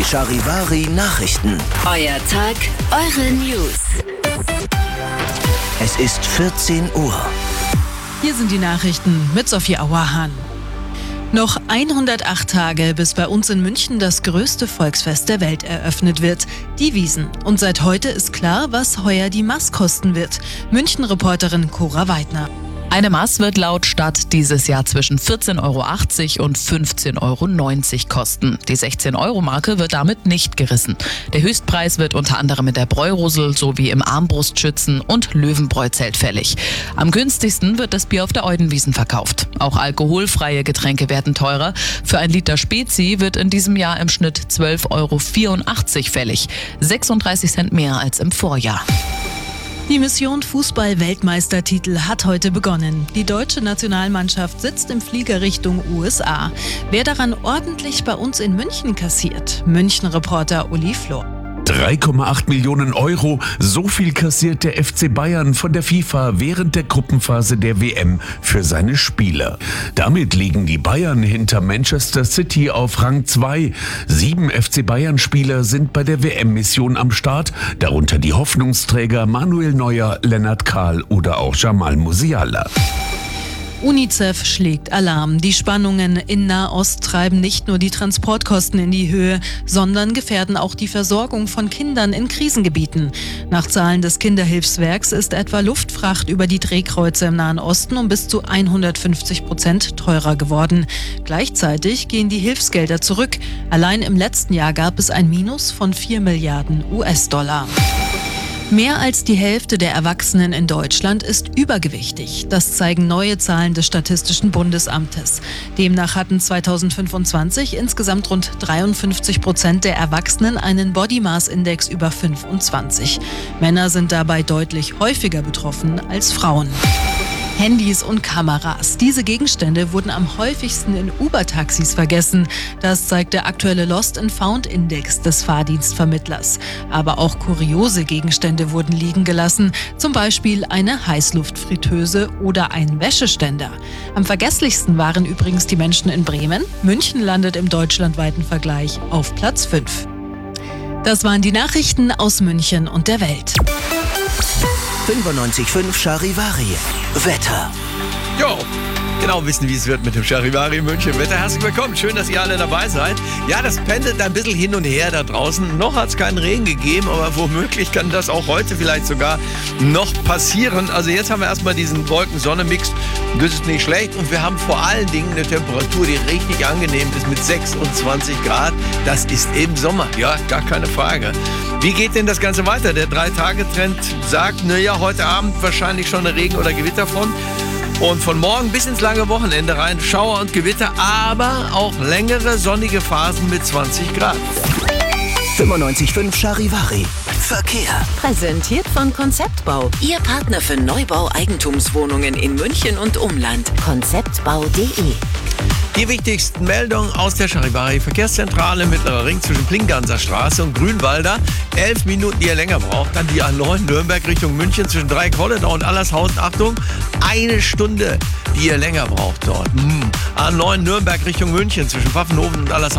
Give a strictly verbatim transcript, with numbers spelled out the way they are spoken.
Die Charivari Nachrichten. Euer Tag, eure News. Es ist vierzehn Uhr. Hier sind die Nachrichten mit Sophie Auerhahn. Noch hundertacht Tage, bis bei uns in München das größte Volksfest der Welt eröffnet wird, die Wiesn. Und seit heute ist klar, was heuer die Maß kosten wird. München-Reporterin Cora Weidner. Eine Maß wird laut Stadt dieses Jahr zwischen vierzehn Euro achtzig und fünfzehn Euro neunzig kosten. Die sechzehn-Euro-Marke wird damit nicht gerissen. Der Höchstpreis wird unter anderem in der Bräurosel sowie im Armbrustschützen- und Löwenbräuzelt fällig. Am günstigsten wird das Bier auf der Eudenwiesn verkauft. Auch alkoholfreie Getränke werden teurer. Für ein Liter Spezi wird in diesem Jahr im Schnitt zwölf Euro vierundachtzig fällig. sechsunddreißig Cent mehr als im Vorjahr. Die Mission Fußball-Weltmeistertitel hat heute begonnen. Die deutsche Nationalmannschaft sitzt im Flieger Richtung U S A. Wer daran ordentlich bei uns in München kassiert? München-Reporter Uli Flor. drei Komma acht Millionen Euro, so viel kassiert der F C Bayern von der FIFA während der Gruppenphase der W M für seine Spieler. Damit liegen die Bayern hinter Manchester City auf Rang zwei. Sieben F C Bayern-Spieler sind bei der W M-Mission am Start, darunter die Hoffnungsträger Manuel Neuer, Lennart Kahl oder auch Jamal Musiala. UNICEF schlägt Alarm. Die Spannungen in Nahost treiben nicht nur die Transportkosten in die Höhe, sondern gefährden auch die Versorgung von Kindern in Krisengebieten. Nach Zahlen des Kinderhilfswerks ist etwa Luftfracht über die Drehkreuze im Nahen Osten um bis zu hundertfünfzig Prozent teurer geworden. Gleichzeitig gehen die Hilfsgelder zurück. Allein im letzten Jahr gab es ein Minus von vier Milliarden U S-Dollar. Mehr als die Hälfte der Erwachsenen in Deutschland ist übergewichtig. Das zeigen neue Zahlen des Statistischen Bundesamtes. Demnach hatten zweitausendfünfundzwanzig insgesamt rund dreiundfünfzig Prozent der Erwachsenen einen Body Mass Index über fünfundzwanzig. Männer sind dabei deutlich häufiger betroffen als Frauen. Handys und Kameras. Diese Gegenstände wurden am häufigsten in Uber-Taxis vergessen. Das zeigt der aktuelle Lost-and-Found-Index des Fahrdienstvermittlers. Aber auch kuriose Gegenstände wurden liegen gelassen. Zum Beispiel eine Heißluftfritteuse oder ein Wäscheständer. Am vergesslichsten waren übrigens die Menschen in Bremen. München landet im deutschlandweiten Vergleich auf Platz fünf. Das waren die Nachrichten aus München und der Welt. fünfundneunzig Komma fünf Charivari. Wetter. Jo, genau wissen, wie es wird mit dem Charivari München Wetter. Herzlich willkommen, schön, dass ihr alle dabei seid. Ja, das pendelt ein bisschen hin und her da draußen. Noch hat es keinen Regen gegeben, aber womöglich kann das auch heute vielleicht sogar noch passieren. Also jetzt haben wir erstmal diesen Wolken-Sonne-Mix. Das ist nicht schlecht und wir haben vor allen Dingen eine Temperatur, die richtig angenehm ist mit sechsundzwanzig Grad. Das ist eben Sommer, ja, gar keine Frage. Wie geht denn das Ganze weiter? Der Drei-Tage-Trend sagt, naja, heute Abend wahrscheinlich schon eine Regen- oder Gewitterfront. Und von morgen bis ins lange Wochenende rein Schauer und Gewitter, aber auch längere sonnige Phasen mit zwanzig Grad. fünfundneunzig Komma fünf Charivari. Verkehr. Präsentiert von Konzeptbau. Ihr Partner für Neubau-Eigentumswohnungen in München und Umland. konzeptbau punkt de. Die wichtigsten Meldungen aus der Charivari Verkehrszentrale, Mittlerer Ring zwischen Plinganser Straße und Grünwalder. Elf Minuten, die ihr länger braucht. Dann die A neun Nürnberg Richtung München zwischen Dreieck-Hollenau und Allershausen. Achtung, eine Stunde, die ihr länger braucht dort. Hm. A neun Nürnberg Richtung München zwischen Pfaffenhofen und Allershausen.